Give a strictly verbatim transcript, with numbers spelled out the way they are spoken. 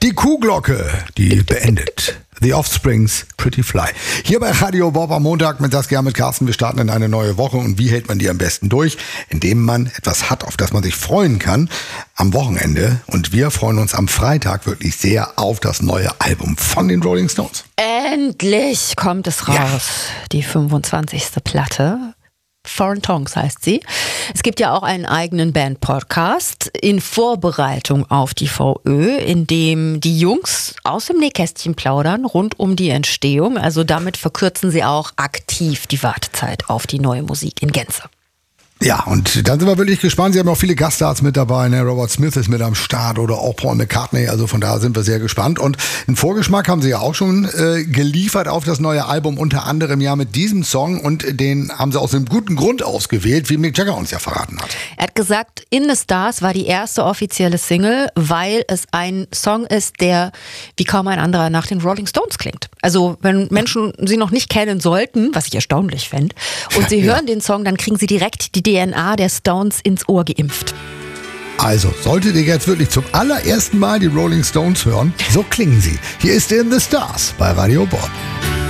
Die Kuhglocke, die beendet. The Offsprings, Pretty Fly. Hier bei Radio Bob am Montag mit Saskia, mit Carsten. Wir starten in eine neue Woche. Und wie hält man die am besten durch? Indem man etwas hat, auf das man sich freuen kann am Wochenende. Und wir freuen uns am Freitag wirklich sehr auf das neue Album von den Rolling Stones. Endlich kommt es raus, ja. Die fünfundzwanzigste Platte. Foreign Tongues heißt sie. Es gibt ja auch einen eigenen Band-Podcast in Vorbereitung auf die V Ö, in dem die Jungs aus dem Nähkästchen plaudern rund um die Entstehung. Also damit verkürzen sie auch aktiv die Wartezeit auf die neue Musik in Gänze. Ja, und dann sind wir wirklich gespannt. Sie haben auch viele Gaststars mit dabei. Ne? Robert Smith ist mit am Start oder auch Paul McCartney. Also von daher sind wir sehr gespannt. Und einen Vorgeschmack haben sie ja auch schon äh, geliefert auf das neue Album. Unter anderem ja mit diesem Song. Und den haben sie aus einem guten Grund ausgewählt, wie Mick Jagger uns ja verraten hat. Er hat gesagt, In the Stars war die erste offizielle Single, weil es ein Song ist, der wie kaum ein anderer nach den Rolling Stones klingt. Also wenn Menschen sie noch nicht kennen sollten, was ich erstaunlich fände, und sie hören ja den Song, dann kriegen sie direkt die D N A der Stones ins Ohr geimpft. Also, solltet ihr jetzt wirklich zum allerersten Mal die Rolling Stones hören, so klingen sie. Hier ist In the Stars bei Radio Bob.